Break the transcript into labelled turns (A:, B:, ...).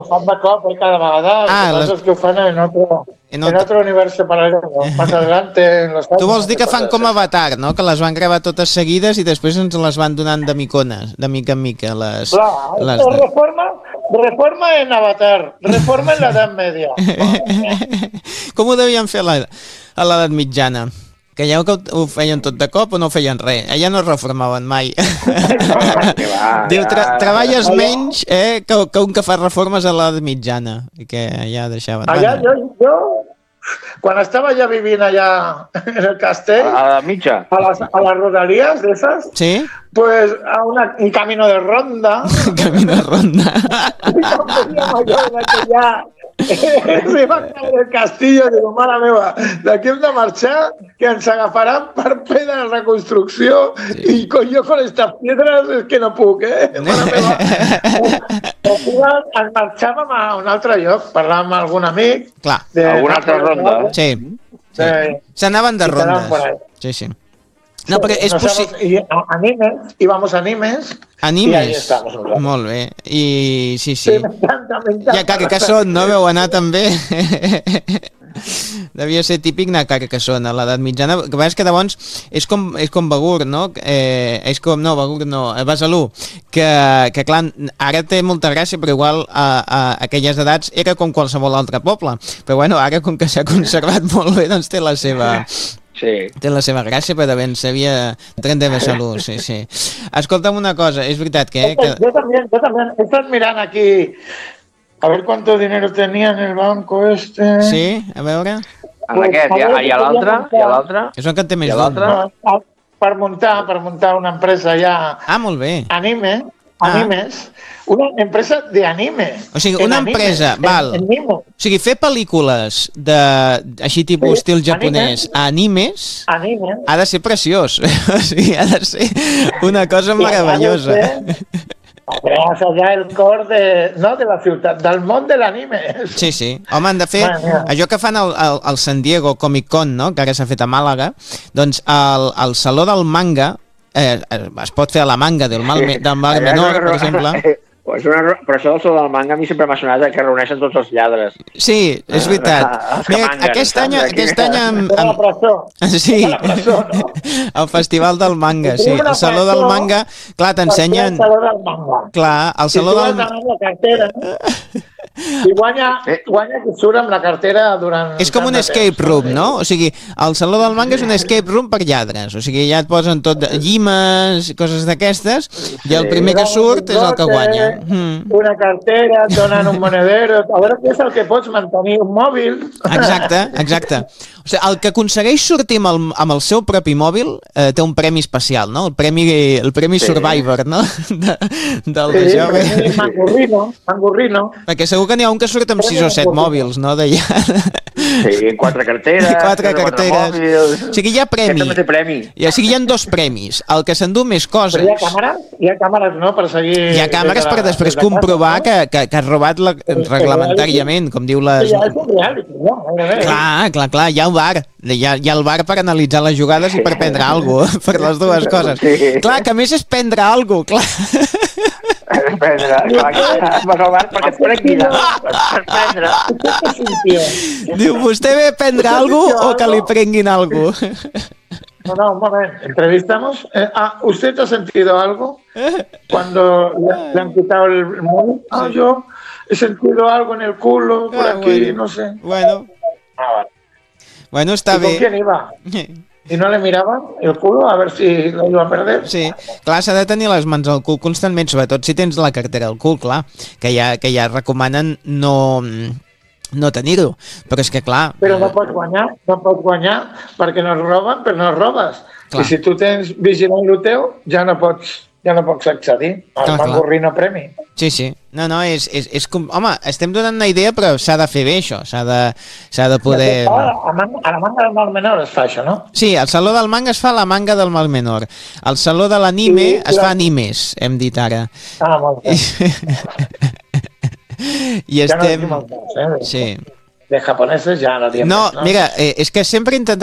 A: fan de cop, cada vegada. Lo que pasa es que ho fan en otro universo paralelo. Más adelante, en los
B: Tu vols dir que fan com Avatar, no? Que les van gravar totes seguides i després ens les van donant de micones, de mica en mica.
A: Reforma en Avatar, reforma en l'edat media.
B: Com ho devien fer a l'edat mitjana? Creieu que ho feien tot de cop o no feien res? Allà no reformaven mai. Diu, treballes menys que un que fa reformes a l'edat mitjana. I que allà deixaven.
A: Allà jo, quan estava ja vivint allà en el castell,
C: a la mitja,
A: a les rodalies d'esas,
B: ¿sí?
A: Pues a un camino de ronda.
B: Camino de ronda.
A: Se va a caer el castillo, digo, mare meva, d'aquí hem de marxar, que ens agafaran per fer de la reconstrucció, i jo con estas piedras és que no puc, mare meva. Ens marxàvem a un altre lloc, parlàvem amb algun amic.
B: Clar.
C: Alguna altra ronda.
B: Sí. S'anaven de rondes. Sí. No, perquè és possible...
A: Animes, íbamos a Animes.
B: Animes?
A: I ahí estamos.
B: Molt bé. I sí.
A: Sí, m'encanta.
B: I a Carcassonne, no? Veu anar també? Devia ser típic anar a Carcassonne a l'edat mitjana. El que passa és que llavors és com Begur, no? Begur no, Besalú, que clar, ara té molta gràcia, però igual a aquelles edats era com qualsevol altre poble. Però bueno, ara com que s'ha conservat molt bé, doncs té la seva...
C: Sí.
B: Té la seva gràcia, però ben sabia tren de Besalú, sí. Escolta'm una cosa, és veritat que...
A: Yo también, he estado mirando aquí a ver cuánto dinero tenía en el banco este...
B: Sí, a veure...
C: En aquest, i a l'altre?
B: És un que en té més d'un.
A: Per muntar una empresa ja...
B: Ah, molt bé.
A: Animes, una empresa de anime.
B: O sigui, una empresa, val. O sigui, fer pel·lícules així tipus estil japonès a animes ha de ser preciós. O sigui, ha de ser una cosa meravellosa.
A: Gràcies allà el cor de la ciutat, del món de l'anime.
B: Sí. Home, han de fer allò que fan al San Diego Comic Con, no? Que ara s'ha fet a Màlaga. Doncs el Saló del Manga es pot fer a la manga del Mar Menor, per exemple.
C: Però això del Saló del Manga a mi sempre m'ha sonat que reuneixen tots els lladres.
B: Sí, és veritat. Mira, aquest any sí, el Festival del Manga, sí, el Saló del Manga, clar, t'ensenyen... Clar, el Saló del Manga...
A: I guanya que surt amb la cartera durant...
B: És com un escape room, no? O sigui, el Saló del Manga és un escape room per lladres. O sigui, ja et posen tot llimes, coses d'aquestes, i el primer que surt és el que guanya.
A: Una cartera, et donen un monedero... A veure què és el que pots mantenir, un mòbil...
B: Exacte. O sigui, el que aconsegueix sortir amb el seu propi mòbil té un premi especial, no? El premi Survivor, no?
A: Sí, Mangurrino.
B: Perquè segur que n'hi ha un que surt amb 6 o 7 mòbils, no?
C: Sí, 4 carteres.
B: 4 carteres. O sigui, hi ha premi.
C: Aquest també té premi.
B: O sigui, hi ha 2 premis. El que s'endú més coses.
A: Però hi ha càmeres, no?, per seguir...
B: Hi ha càmeres per després comprovar que has robat reglamentàriament, com diu les...
A: Ja és un reality, no?
B: Clar, hi ha el bar. Hi ha el bar per analitzar les jugades i per prendre alguna cosa, per les dues coses. Clar, que a més és prendre alguna cosa, clar.
C: Vas al bar perquè et prenguin per prendre.
B: Diu, vostè ve a prendre alguna cosa o que li prenguin alguna cosa?
A: No, un moment. Entrevistamos. ¿Usted ha sentido algo cuando le han quitado el móvil? Yo he sentido algo en el culo, por aquí, no sé.
B: Bueno, està bé.
A: ¿Y con quién iba? ¿Y no le miraban el culo a ver si lo iba a perder?
B: Sí, clar, s'ha de tenir les mans al cul constantment, sobretot si tens la cartera al cul, clar, que ja recomanen no tenir-ho, però és que clar...
A: Però no pots guanyar perquè no es roben, però no es robes. Clar. I si tu tens vigilant el teu, ja no pots accedir al Mangurrino Premi.
B: Sí. No, és com... Home, estem donant una idea, però s'ha de fer bé, això. S'ha de poder...
A: A la manga del Mar Menor es fa això, no?
B: Sí, el Saló del Manga es fa a la manga del Mar Menor. El Saló de l'Anime es fa a Animes, hem dit ara.
A: Molt bé.
B: I estem...
A: Sí. De japoneses ja no diem.
B: No, mira, és que sempre intentem